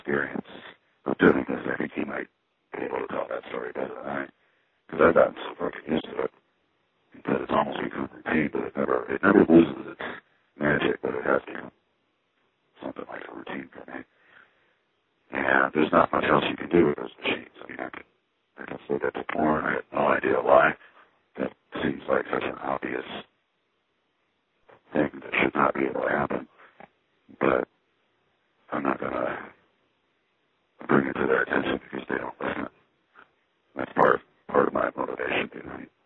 experience of doing this, I think he might be able to tell that story better than I. Because I've gotten so fucking used to it that it's almost become routine, but it never loses its magic, but it has become something like a routine for me. And there's not much else you can do with those machines. I mean, I can still get to porn. I have no idea why. That seems like such an obvious thing that should not be able to happen. But I'm not going to bring it to their attention because they don't listen. That's part of my motivation. You know?